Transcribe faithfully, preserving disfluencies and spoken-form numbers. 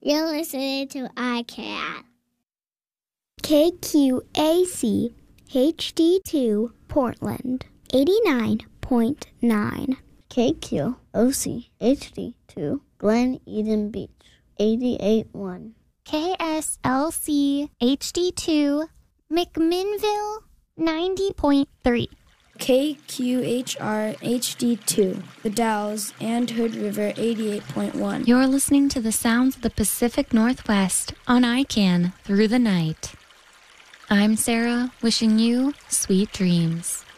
You're listening to I CAN. K Q A C H D two Portland, eighty-nine point nine. K Q O C H D two Glen Eden Beach, eighty-eight point one. K S L C H D two McMinnville, ninety point three. K Q H R H D two, The Dalles and Hood River, eighty-eight point one. You're listening to the sounds of the Pacific Northwest on I CAN through the night. I'm Sarah, wishing you sweet dreams.